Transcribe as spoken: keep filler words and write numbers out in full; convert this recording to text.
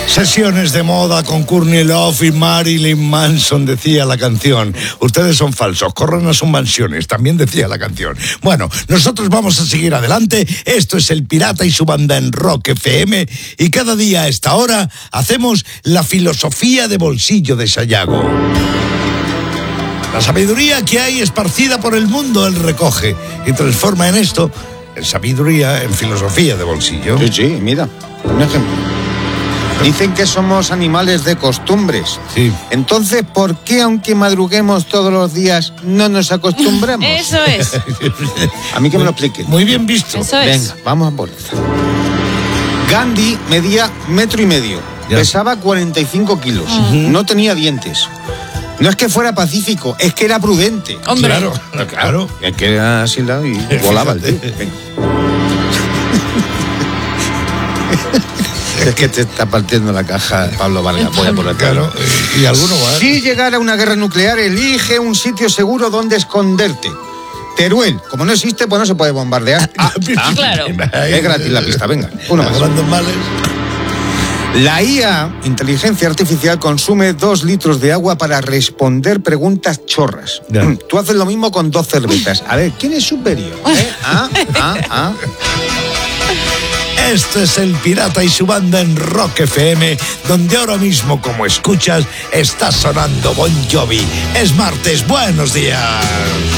Sesiones de moda con Courtney Love y Marilyn Manson, decía la canción. Ustedes son falsos, corran a sus mansiones, también decía la canción. Bueno, nosotros vamos a seguir adelante. Esto es El Pirata y su banda en Rock F M y cada día a esta hora hacemos la filosofía de bolsillo de Sayago. La sabiduría que hay esparcida por el mundo él recoge y transforma en esto, en sabiduría, en filosofía de bolsillo. Sí, sí, mira, un ejemplo. Dicen que somos animales de costumbres. Sí. Entonces, ¿por qué aunque madruguemos todos los días no nos acostumbramos? Eso es. A mí que me lo expliquen. Muy bien visto. Eso es. Venga, vamos a por esta. Gandhi medía metro y medio, Ya. pesaba cuarenta y cinco kilos, uh-huh. no tenía dientes. No es que fuera pacífico, es que era prudente. Hombre. Claro, claro. Es que era así lado y volaba el tío. Venga. Es que te está partiendo la caja, Pablo Vargas. Voy a por acá. Claro, y, y alguno más. Si llegara una guerra nuclear, elige un sitio seguro donde esconderte. Teruel, como no existe, pues no se puede bombardear. Ah, ah, claro. Es gratis la pista, venga. Uno más. Grandes males. La I A, inteligencia artificial, consume dos litros de agua para responder preguntas chorras. Ya. Tú haces lo mismo con dos cervezas. A ver, ¿quién es superior? ¿Eh? ¿Ah? ¿Ah? ¿Ah? Esto es El Pirata y su banda en Rock F M, donde ahora mismo, como escuchas, está sonando Bon Jovi. Es martes, buenos días.